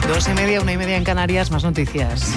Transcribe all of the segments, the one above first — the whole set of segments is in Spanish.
2:30, 1:30 en Canarias, más noticias.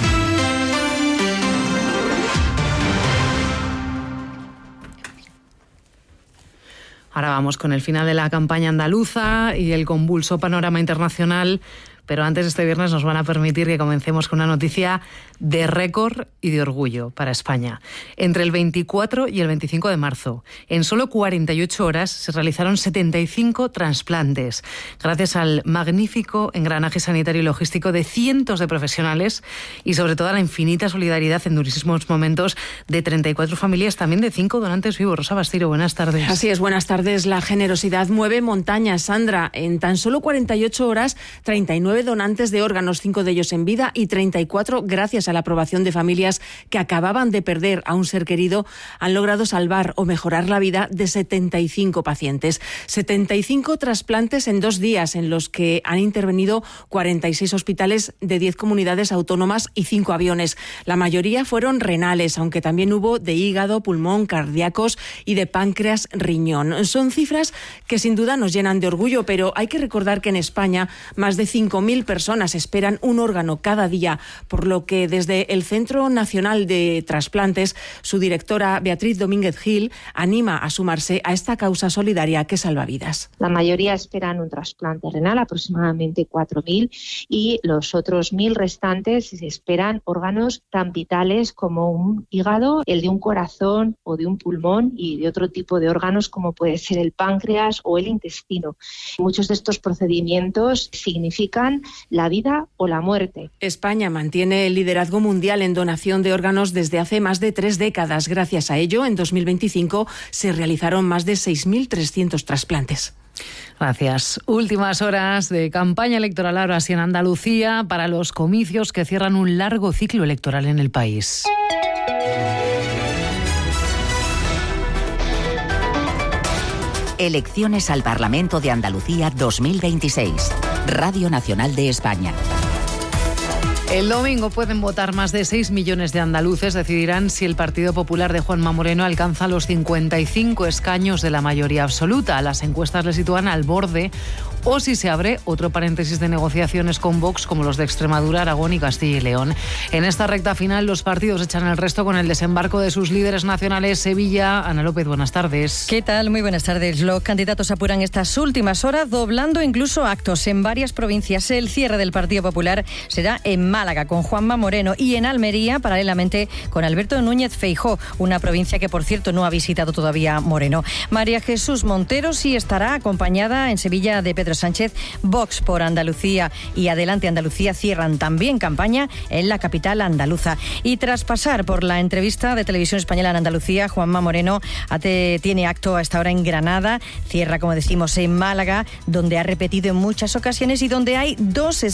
Ahora vamos con el final de la campaña andaluza y el convulso panorama internacional, pero antes este viernes nos van a permitir que comencemos con una noticia de récord y de orgullo para España. Entre el 24 y el 25 de marzo, en solo 48 horas, se realizaron 75 trasplantes, gracias al magnífico engranaje sanitario y logístico de cientos de profesionales y sobre todo a la infinita solidaridad en durísimos momentos de 34 familias, también de 5 donantes vivos. Rosa Bastiro, buenas tardes. Así es, buenas tardes. La generosidad mueve montañas, Sandra. En tan solo 48 horas, 39 donantes de órganos, 5 de ellos en vida y 34 gracias a la aprobación de familias que acababan de perder a un ser querido, han logrado salvar o mejorar la vida de 75 pacientes. 75 trasplantes en 2 días, en los que han intervenido 46 hospitales de 10 comunidades autónomas y 5 aviones. La mayoría fueron renales, aunque también hubo de hígado, pulmón, cardíacos y de páncreas, riñón. Son cifras que sin duda nos llenan de orgullo, pero hay que recordar que en España más de 5.000 personas esperan un órgano cada día, por lo que desde el Centro Nacional de Trasplantes, su directora Beatriz Domínguez Gil anima a sumarse a esta causa solidaria que salva vidas. La mayoría esperan un trasplante renal, aproximadamente 4.000, y los otros 1.000 restantes esperan órganos tan vitales como un hígado, el de un corazón o de un pulmón y de otro tipo de órganos como puede ser el páncreas o el intestino. Muchos de estos procedimientos significan la vida o la muerte. España mantiene el liderazgo mundial en donación de órganos desde hace más de 3 décadas. Gracias a ello, en 2025 se realizaron más de 6.300 trasplantes. Gracias. Últimas horas de campaña electoral ahora sí en Andalucía para los comicios que cierran un largo ciclo electoral en el país. Elecciones al Parlamento de Andalucía 2026. Radio Nacional de España. El domingo pueden votar más de 6 millones de andaluces. Decidirán si el Partido Popular de Juanma Moreno alcanza los 55 escaños de la mayoría absoluta. Las encuestas le sitúan al borde, o si se abre otro paréntesis de negociaciones con Vox, como los de Extremadura, Aragón y Castilla y León. En esta recta final, los partidos echan el resto con el desembarco de sus líderes nacionales. Sevilla, Ana López, buenas tardes. ¿Qué tal? Muy buenas tardes. Los candidatos apuran estas últimas horas, doblando incluso actos en varias provincias. El cierre del Partido Popular será en Málaga, con Juanma Moreno, y en Almería, paralelamente, con Alberto Núñez Feijóo, una provincia que, por cierto, no ha visitado todavía Moreno. María Jesús Montero sí estará acompañada en Sevilla de Pedro Sánchez. Vox por Andalucía y Adelante Andalucía cierran también campaña en la capital andaluza. Y tras pasar por la entrevista de Televisión Española en Andalucía, Juanma Moreno tiene acto a esta hora en Granada, cierra, como decimos, en Málaga, donde ha repetido en muchas ocasiones y donde hay 2